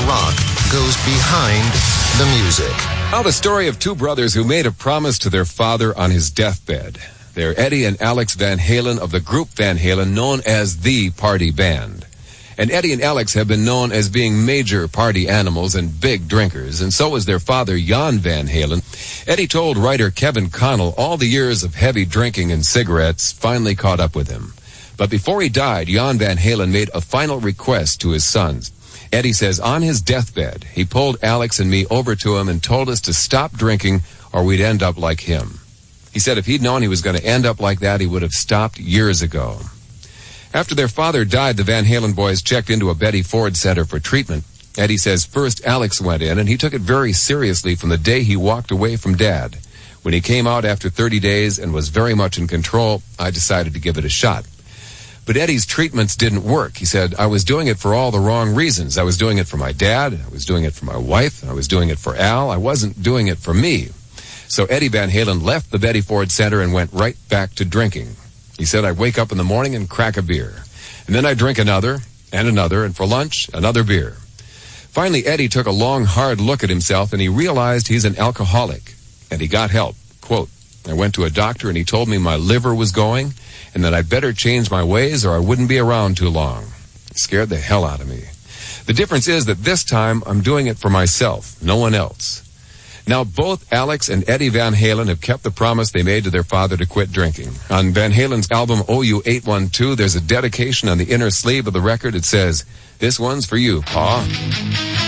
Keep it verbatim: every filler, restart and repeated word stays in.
rock goes behind the music. Now the story of two brothers who made a promise to their father on his deathbed. They're Eddie and Alex Van Halen of the group Van Halen, known as the Party Band. And Eddie and Alex have been known as being major party animals and big drinkers, and so was their father, Jan Van Halen. Eddie told writer Kevin Connell all the years of heavy drinking and cigarettes finally caught up with him. But before he died, Jan Van Halen made a final request to his sons. Eddie says on his deathbed, he pulled Alex and me over to him and told us to stop drinking or we'd end up like him. He said if he'd known he was going to end up like that, he would have stopped years ago. After their father died, the Van Halen boys checked into a Betty Ford Center for treatment. Eddie says first Alex went in, and he took it very seriously from the day he walked away from Dad. When he came out after thirty days and was very much in control, I decided to give it a shot. But Eddie's treatments didn't work. He said, I was doing it for all the wrong reasons. I was doing it for my dad, I was doing it for my wife, I was doing it for Al, I wasn't doing it for me. So Eddie Van Halen left the Betty Ford Center and went right back to drinking. He said, I'd wake up in the morning and crack a beer. And then I'd drink another, and another, and for lunch, another beer. Finally, Eddie took a long, hard look at himself, and he realized he's an alcoholic. And he got help. Quote, I went to a doctor, and he told me my liver was going, and that I'd better change my ways or I wouldn't be around too long. It scared the hell out of me. The difference is that this time, I'm doing it for myself, no one else. Now, both Alex and Eddie Van Halen have kept the promise they made to their father to quit drinking. On Van Halen's album O U eight one two, there's a dedication on the inner sleeve of the record. It says, this one's for you, Pa.